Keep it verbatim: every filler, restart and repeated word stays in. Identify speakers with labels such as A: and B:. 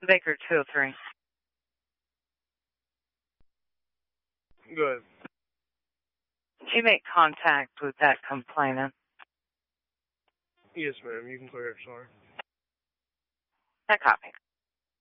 A: Baker two oh three.
B: Good.
A: Did you make contact with that complainant?
B: Yes, ma'am. You can clear it, sorry.
A: I copy.